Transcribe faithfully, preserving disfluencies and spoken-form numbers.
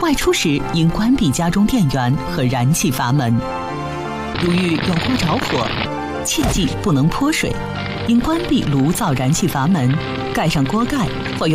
外出时应关闭家中电源和燃气阀门。如遇有锅着火，切记不能泼水，应关闭炉灶燃气阀门，盖上锅盖或